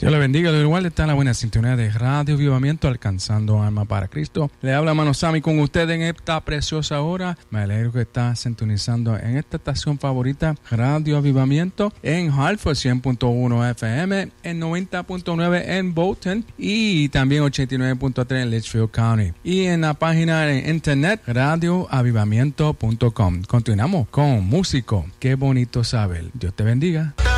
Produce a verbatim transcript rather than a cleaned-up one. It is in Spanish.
Dios le bendiga. De igual está la buena sintonía de Radio Avivamiento, alcanzando alma para Cristo. Le habla Mano Sammy con usted en esta preciosa hora. Me alegro que está sintonizando en esta estación favorita, Radio Avivamiento, en Hartford cien punto uno F M, en noventa punto nueve en Bolton y también ochenta y nueve punto tres en Litchfield County. Y en la página de internet radio avivamiento punto com. Continuamos con Músico. Qué bonito saber. Dios te bendiga.